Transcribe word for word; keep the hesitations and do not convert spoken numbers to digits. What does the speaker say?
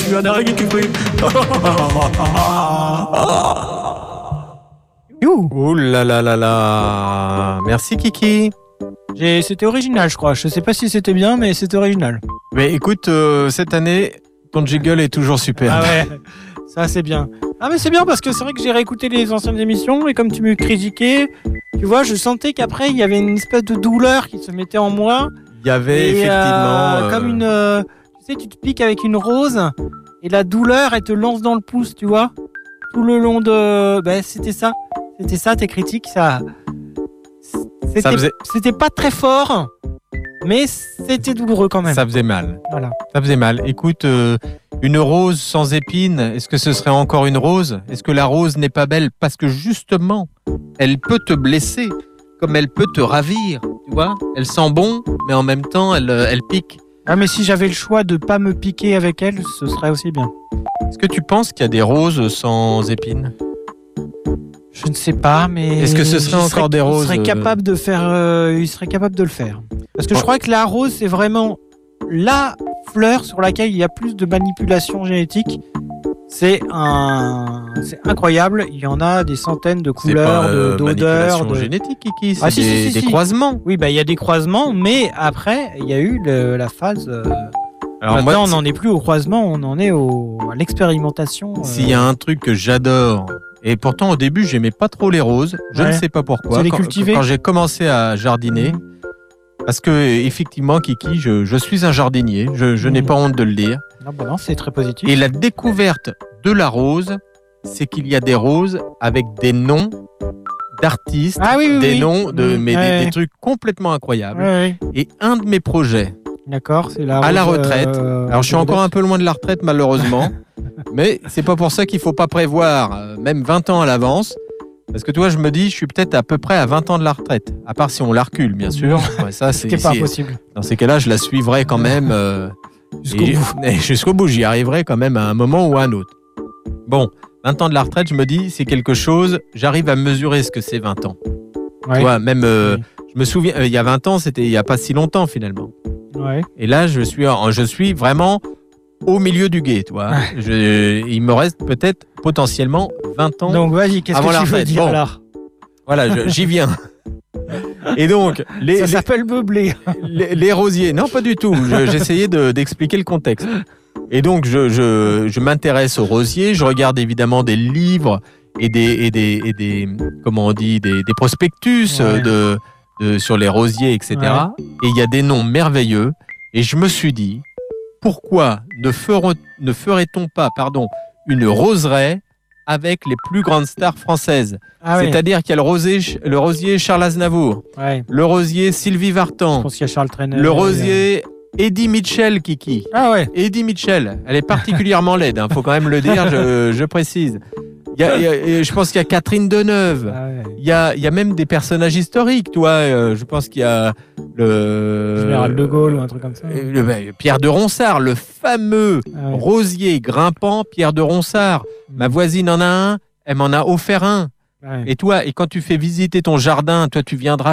suis un araignée qui brille. Ouh là là là là. Merci Kiki. J'ai... C'était original, je crois. Je sais pas si c'était bien, mais c'était original. Mais écoute, euh, cette année, ton jiggle est toujours super. Ah ouais, ça c'est bien. Ah mais c'est bien parce que c'est vrai que j'ai réécouté les anciennes émissions et comme tu me critiquais, tu vois, je sentais qu'après il y avait une espèce de douleur qui se mettait en moi. Il y avait Et, effectivement... euh, euh, Comme une... euh, tu sais, tu te piques avec une rose et la douleur, elle te lance dans le pouce, tu vois. Tout le long de... Ben c'était ça. C'était ça, tes critiques, ça... C'était, Ça faisait- c'était pas très fort, mais c'était douloureux quand même. Ça faisait mal. Voilà. Ça faisait mal. Écoute, euh, une rose sans épines, est-ce que ce serait encore une rose ? Est-ce que la rose n'est pas belle ? Parce que justement, elle peut te blesser, comme elle peut te ravir. Tu vois ? Elle sent bon, mais en même temps, elle, euh, elle pique. Ah mais si j'avais le choix de pas me piquer avec elle, ce serait aussi bien. Est-ce que tu penses qu'il y a des roses sans épines ? Je ne sais pas, mais... Est-ce que ce serait je encore des roses, Il serait euh, capable de faire... euh, il serait capable de le faire. Parce que je Ouais. crois que la rose, c'est vraiment la fleur sur laquelle il y a plus de manipulation génétique. C'est un... C'est incroyable. Il y en a des centaines de C'est couleurs, pas, de- euh, d'odeurs. manipulation De... génétique, Kiki. C'est Ah, si, des, si, si, des si. croisements. Oui, bah il y a des croisements, mais après, il y a eu le- la phase... euh, Alors Maintenant, moi, on n'en est plus au croisement, on en est au... à l'expérimentation. euh, s'il y a un truc que j'adore, et pourtant au début j'aimais pas trop les roses, je Ouais. ne sais pas pourquoi. C'est les Quand, cultiver. quand j'ai commencé à jardiner, parce que effectivement, Kiki, je, je suis un jardinier, je, je n'ai Mhm. pas honte de le dire. Non, bah non, c'est très positif. Et la découverte de la rose, c'est qu'il y a des roses avec des noms d'artistes, Ah oui, oui, des oui. noms de, Mhm. mais des- Ouais. des, trucs complètement incroyables. Ouais, ouais. Et un de mes projets, D'accord, c'est la à la rose, retraite. euh, Alors je suis de encore un vedette. peu loin de la retraite malheureusement, mais c'est pas pour ça qu'il faut pas prévoir euh, même vingt ans à l'avance. Parce que toi, je me dis, je suis peut-être à peu près à vingt ans de la retraite. À part si on la recule, bien sûr. Ouais, ça, Ce c'est, qui n'est pas c'est- impossible. dans ces cas-là, je la suivrai quand même. euh, Jusqu'au et- bout. et jusqu'au bout, j'y arriverai quand même à un moment ou à un autre. Bon, vingt ans de la retraite, je me dis, c'est quelque chose, j'arrive à mesurer ce que c'est vingt ans. Ouais. Tu vois, même, euh, Oui. je me souviens, euh, il y a vingt ans, c'était il y a pas si longtemps finalement. Ouais. Et là, je suis, en- je suis vraiment au milieu du gué, tu vois. Je, il me reste peut-être potentiellement vingt ans. Donc vas-y, qu'est-ce avant que la tu veux retraite. dire Bon. là Voilà, je- j'y viens. Et donc, les, Ça les, s'appelle meubler. les- les rosiers, non pas du tout. Je- J'essayais de- d'expliquer le contexte. Et donc, je, je, je m'intéresse aux rosiers. Je regarde évidemment des livres et des, et des, et des comment on dit, des, des prospectus Ouais. euh, de, de, sur les rosiers, et cetera. Et il y a des noms merveilleux. Et je me suis dit, pourquoi ne, fera- ne ferait-on pas, pardon, une roseraie avec les plus grandes stars françaises? Ah oui. C'est-à-dire qu'il y a le, rosé, le rosier Charles Aznavour, Ouais. le rosier Sylvie Je Vartan, pense qu'il y a Charles Trenet. le rosier Eddie Mitchell, Kiki. Ah ouais. Eddie Mitchell, elle est particulièrement laide, il faut quand même le dire, je, je précise. Il y a, il y a- je pense qu'il y a Catherine Deneuve. Ah ouais. Il y a, il y a même des personnages historiques, toi. euh, je pense qu'il y a le Général de Gaulle ou un truc comme ça. euh, le- ben, Pierre de Ronsard, le fameux Ah ouais. rosier grimpant Pierre de Ronsard. Ma voisine en a un, elle m'en a offert un. Ouais. Et toi, et quand tu fais visiter ton jardin, toi tu viendras